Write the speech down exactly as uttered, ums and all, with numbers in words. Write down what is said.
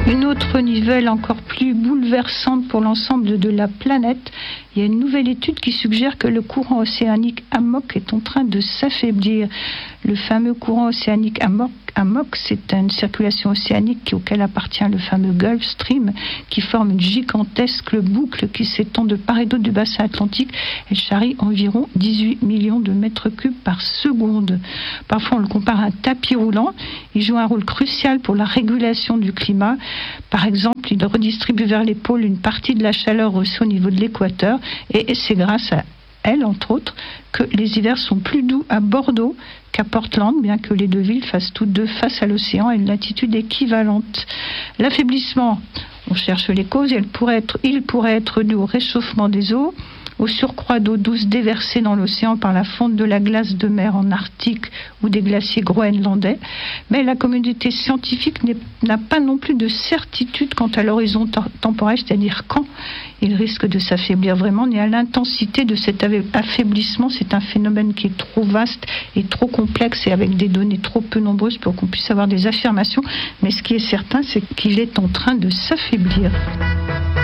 Une autre nouvelle encore plus bouleversante pour l'ensemble de la planète. Il y a une nouvelle étude qui suggère que le courant océanique Amok est en train de s'affaiblir. Le fameux courant océanique Amok, Amok c'est une circulation océanique auquel appartient le fameux Gulf Stream, qui forme une gigantesque boucle qui s'étend de part et d'autre du bassin atlantique. Elle charrie environ dix-huit millions de mètres cubes par seconde. Parfois on le compare à un tapis roulant. Il joue un rôle crucial pour la régulation du climat. Par exemple, il redistribue vers les pôles une partie de la chaleur reçue au niveau de l'équateur, et c'est grâce à elle, entre autres, que les hivers sont plus doux à Bordeaux qu'à Portland, bien que les deux villes fassent toutes deux face à l'océan à une latitude équivalente. L'affaiblissement, on cherche les causes, elle pourrait être, il pourrait être dû au réchauffement des eaux, au surcroît d'eau douce déversée dans l'océan par la fonte de la glace de mer en Arctique ou des glaciers groenlandais. Mais la communauté scientifique n'a pas non plus de certitude quant à l'horizon temporel, c'est-à-dire quand il risque de s'affaiblir vraiment, ni à l'intensité de cet affaiblissement. C'est un phénomène qui est trop vaste et trop complexe et avec des données trop peu nombreuses pour qu'on puisse avoir des affirmations. Mais ce qui est certain, c'est qu'il est en train de s'affaiblir.